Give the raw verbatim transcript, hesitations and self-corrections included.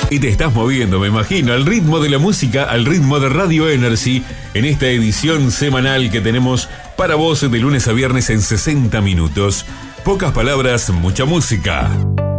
Y te estás moviendo, me imagino, al ritmo de la música, al ritmo de Radio Energy, en esta edición semanal que tenemos para vos de lunes a viernes en sesenta minutos. Pocas palabras, mucha música.